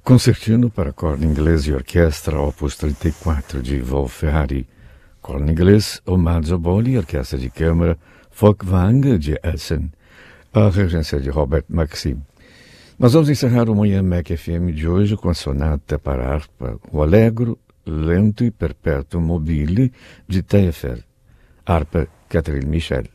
Concertino para corno inglês e orquestra, opus 34 de Wolf Ferrari. Corno inglês, Omaggio Boli, orquestra de câmara, Folkwang de Essen, a regência de Robert Maxim. Nós vamos encerrar o Manhã MEC FM de hoje com a sonata para harpa, o Allegro, lento e perpétuo mobile de Taillefer, harpa Catherine Michel.